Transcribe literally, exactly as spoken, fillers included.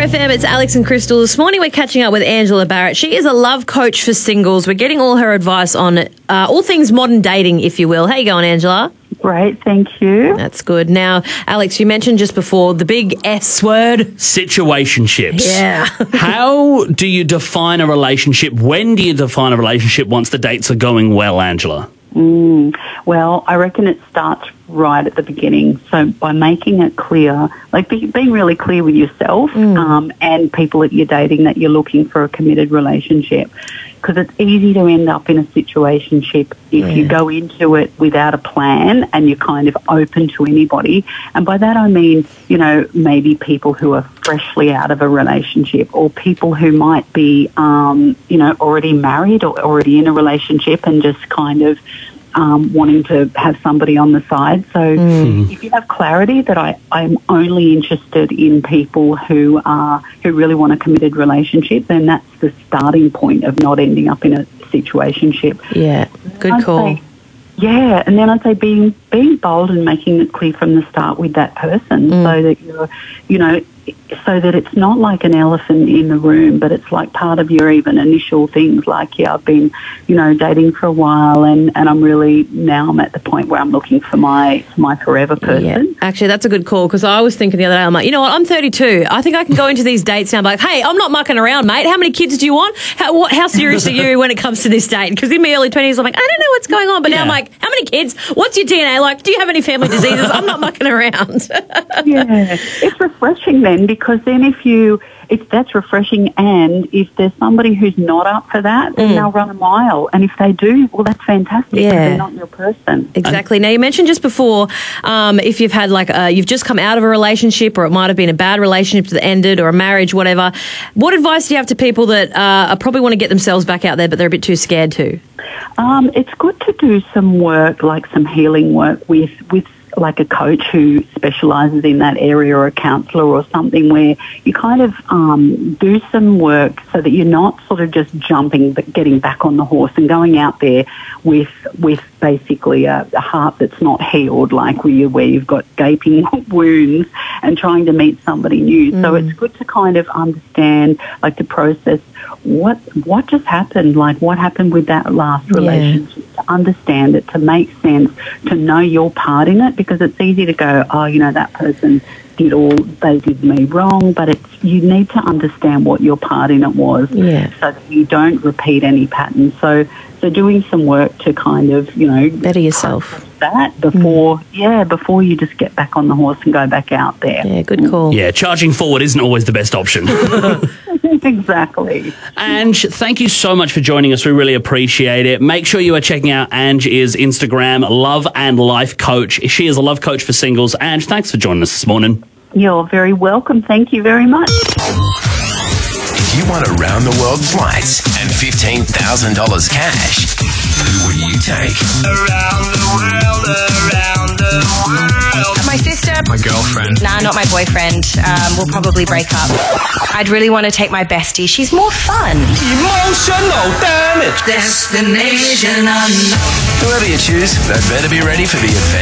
F M, it's Alex and Crystal. This morning we're catching up with Angela Barrett. She is a love coach for singles. We're getting all her advice on uh, all things modern dating, if you will. How you going, Angela? Great, thank you. That's good. Now, Alex, you mentioned just before the big S word. Situationships. Yeah. How do you define a relationship? When do you define a relationship once the dates are going well, Angela? Mm, well, I reckon it starts right at the beginning. So by making it clear, like be, being really clear with yourself mm. um, and people that you're dating that you're looking for a committed relationship. Because it's easy to end up in a situationship if yeah. you go into it without a plan and you're kind of open to anybody. And by that I mean, you know, maybe people who are freshly out of a relationship or people who might be, um, you know, already married or already in a relationship and just kind of um, wanting to have somebody on the side. So mm. if you have clarity that I, I'm only interested in people who are who really want a committed relationship, then that's the starting point of not ending up in a situationship. Yeah, good I'd call. Say, yeah, and then I'd say being being bold and making it clear from the start with that person mm. so that you're, you know, so that it's not like an elephant in the room, but it's like part of your even initial things like, yeah, I've been, you know, dating for a while and, and I'm really, now I'm at the point where I'm looking for my, my forever person. Yeah. Actually, that's a good call because I was thinking the other day, I'm like, you know what, I'm thirty-two. I think I can go into these dates now and be like, hey, I'm not mucking around, mate. How many kids do you want? How, what, how serious are you when it comes to this date? Because in my early twenties, I'm like, I don't know what's going on. But Yeah. now I'm like, how many kids? What's your D N A like? Do you have any family diseases? I'm not mucking around. Yeah, it's refreshing then because then if you, if that's refreshing and if there's somebody who's not up for that, then Mm. they'll run a mile. And if they do, well, that's fantastic because Yeah. they're not your person. Exactly. Now, you mentioned just before, um, if you've had like, a, you've just come out of a relationship or it might have been a bad relationship that ended or a marriage, whatever. What advice do you have to people that uh, probably want to get themselves back out there, but they're a bit too scared to? Um, it's good to do some work, like some healing work with, with like a coach who specialises in that area or a counsellor or something where you kind of um, do some work so that you're not sort of just jumping but getting back on the horse and going out there with with basically a, a heart that's not healed, like where, you, where you've got gaping wounds and trying to meet somebody new. Mm. So it's good to kind of understand, like to process what what just happened, like what happened with that last relationship, yeah. to understand it, to make sense, to know your part in it, because it's easy to go, oh, you know, that person did all, they did me wrong, but it's, you need to understand what your part in it was yeah. so that you don't repeat any patterns. So, so doing some work to kind of, you know, better yourself. That before, mm. yeah, before you just get back on the horse and go back out there. Yeah, good call. Yeah, charging forward isn't always the best option. Exactly. Ange, thank you so much for joining us. We really appreciate it. Make sure you are checking out Ange's Instagram, Love and Life Coach. She is a love coach for singles. Ange, thanks for joining us this morning. You're very welcome. Thank you very much. If you want around-the-world flights and fifteen thousand dollars cash, who would you take? Around the world, around the world. My sister. My girlfriend. Nah, not my boyfriend. Um, we'll probably break up. I'd really want to take my bestie. She's more fun. Emotional damage. Destination unknown. Whoever you choose, they'd better be ready for the adventure.